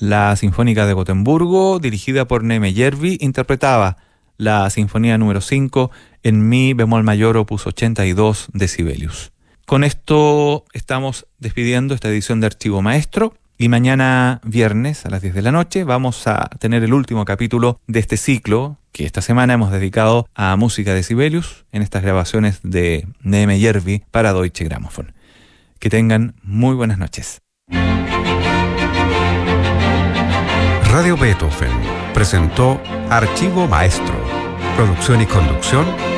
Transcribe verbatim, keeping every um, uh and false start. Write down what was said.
La Sinfónica de Gotemburgo, dirigida por Neeme Järvi, interpretaba la Sinfonía número cinco en Mi bemol mayor opus ochenta y dos de Sibelius. Con esto estamos despidiendo esta edición de Archivo Maestro y mañana viernes a las diez de la noche vamos a tener el último capítulo de este ciclo que esta semana hemos dedicado a música de Sibelius en estas grabaciones de Neeme Järvi para Deutsche Grammophon. Que tengan muy buenas noches. Radio Beethoven presentó Archivo Maestro. Producción y conducción